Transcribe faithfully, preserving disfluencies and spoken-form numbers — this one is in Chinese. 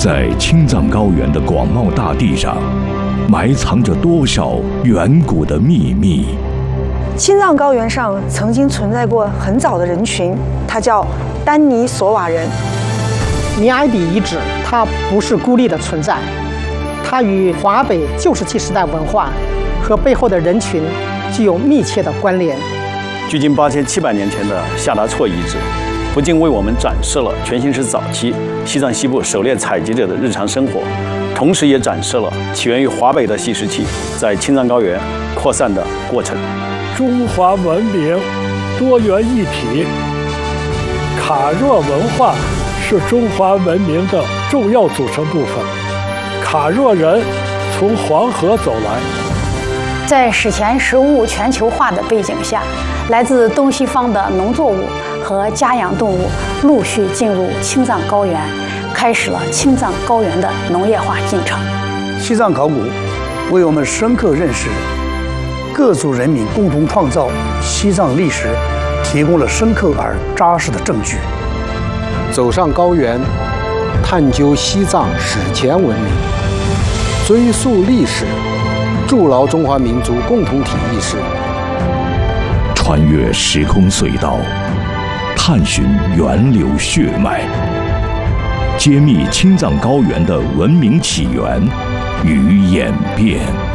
在青藏高原的广袤大地上，埋藏着多少远古的秘密？ 青藏高原上曾经存在过很早的人群，它叫丹尼索瓦人。 尼埃底遗址，它不是孤立的存在，它与华北旧石器时代文化和背后的人群具有密切的关联。 距今八千七百年前的夏达措遗址，不仅为我们展示了全新石早期西藏西部狩猎采集者的日常生活，同时也展示了起源于华北的细石器在青藏高原扩散的过程。 中华文明多元一体，卡若文化是中华文明的重要组成部分。卡若人从黄河走来， 在史前食物全球化的背景下，来自东西方的农作物和家养动物陆续进入青藏高原，开始了青藏高原的农业化进程。 西藏考古为我们深刻认识各族人民共同创造西藏历史提供了深刻而扎实的证据。 走上高原，探究西藏史前文明，追溯历史，筑牢中华民族共同体意识。 穿越时空隧道，探寻源流血脉，揭秘青藏高原的文明起源与演变。